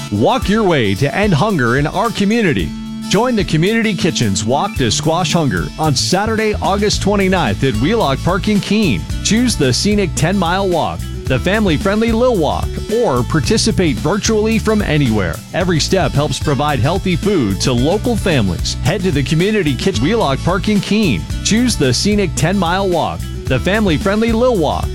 Walk your way to end hunger in our community. Join the Community Kitchen's Walk to Squash Hunger on Saturday, August 29th at Wheelock Park in Keene. Choose the scenic 10-mile walk, the family-friendly Lil Walk, or participate virtually from anywhere. Every step helps provide healthy food to local families. Head to the Community Kitchen Wheelock Park in Keene. Choose the scenic 10-mile walk, the family-friendly Lil Walk,